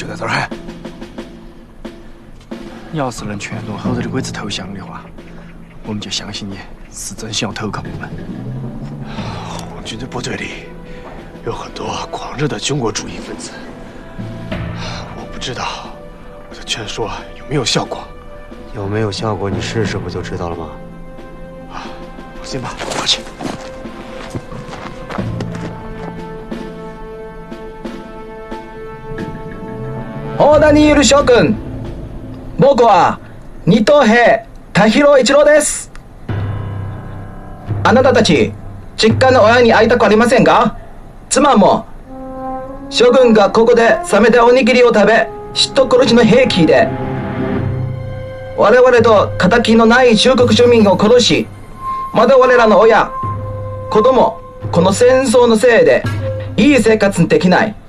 就在这儿。你要是能劝动好多的鬼子投降的话，我们就相信你是真想要投靠我们。 红军的部队里有很多狂热的军国主义分子，我不知道我的劝说有没有效果。 有没有效果，你试试不就知道了吗？ 放心吧，快去。 大田にいる諸君、僕は二等兵田広一郎です。あなたたち実家の親に会いたくありませんか？妻も諸君がここで冷めたおにぎりを食べ人殺しの兵器で我々と敵のない中国庶民を殺し、まだ我らの親子供この戦争のせいでいい生活できない。